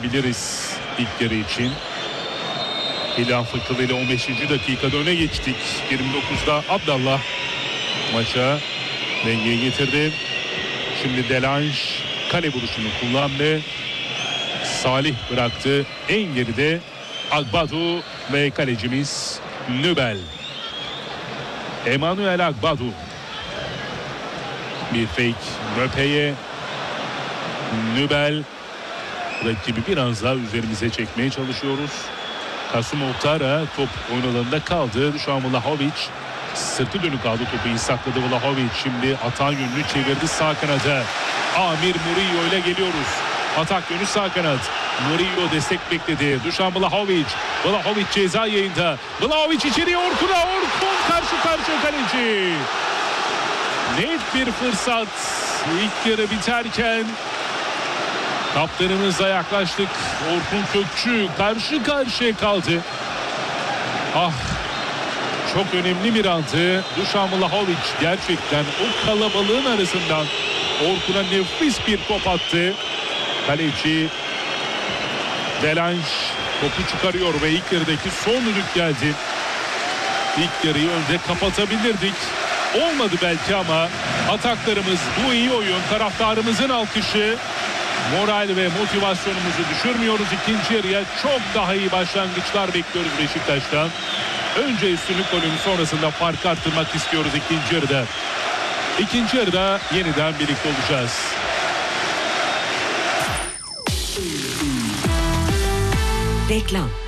diyebiliriz ilk yarı için. İlhan Fırkalı ile 15. dakikada öne geçtik. 29'da Abdallah maça dengeyi getirdi. Şimdi Delange kale vuruşunu kullandı. Salih bıraktı. En geride Agbadu ve kalecimiz Nübel. Emmanuel Agbadu. Bir fake Möpe'ye. Nübel rakibi biraz daha üzerimize çekmeye çalışıyoruz. Kasım Ohtara top oyun alanında kaldı. Şu an Vlahovic sırtı dönük aldı, topu iyi sakladı Vlahovic. Şimdi atan yönünü çevirdi sağ kanada. Amir Murillo ile geliyoruz. Atak yönü sağ kanat. Murillo destek bekledi. Dušan Vlahovic. Vlahovic ceza yayında. Vlahovic içeriye Orkun'a. Orkun karşı karşıya kaleci. Net bir fırsat. İlk yarı biterken kaptanımızla yaklaştık. Orkun Kökçü karşı karşıya kaldı. Ah, çok önemli bir andı. Dušan Vlahovic gerçekten o kalabalığın arasından Orkun'a nefis bir top attı. Kaleci Delange topu çıkarıyor ve ilk yarıdaki son düdük geldi. İlk yarıyı önde kapatabilirdik. Olmadı belki ama ataklarımız, bu iyi oyun, taraftarımızın alkışı, moral ve motivasyonumuzu düşürmüyoruz. İkinci yarıya çok daha iyi başlangıçlar bekliyoruz Beşiktaş'tan. Önce üstünlük golünün sonrasında farkı arttırmak istiyoruz ikinci yarıda. İkinci yarıda yeniden birlikte olacağız. Reklam.